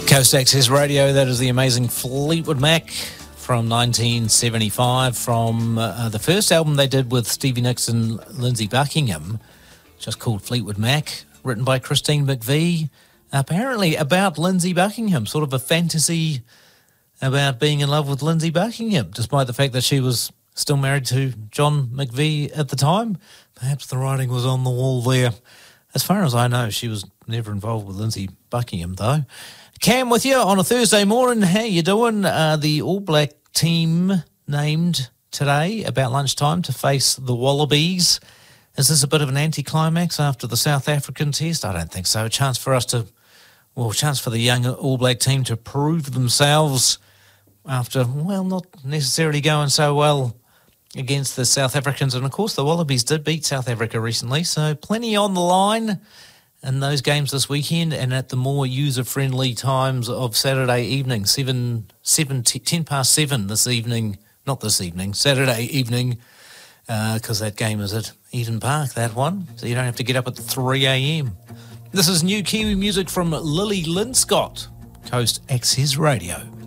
Coast Access Radio, that is the amazing Fleetwood Mac from 1975, from the first album they did with Stevie Nicks and Lindsey Buckingham, just called Fleetwood Mac, written by Christine McVie, apparently about Lindsey Buckingham, sort of a fantasy about being in love with Lindsey Buckingham, despite the fact that she was still married to John McVie at the time. Perhaps the writing was on the wall there. As far as I know, she was never involved with Lindsey Buckingham, though. Cam with you on a Thursday morning. How you doing? The All Black team named today about lunchtime to face the Wallabies. Is this a bit of an anticlimax after the South African test? I don't think so. A chance for the young All Black team to prove themselves after, well, not necessarily going so well against the South Africans. And, of course, the Wallabies did beat South Africa recently, so plenty on the line in those games this weekend and at the more user-friendly times of Saturday evening, 10 past 7 this evening, not this evening, Saturday evening, because that game is at Eden Park, that one, so you don't have to get up at 3 a.m. This is new Kiwi music from Lily Linscott, Coast Access Radio.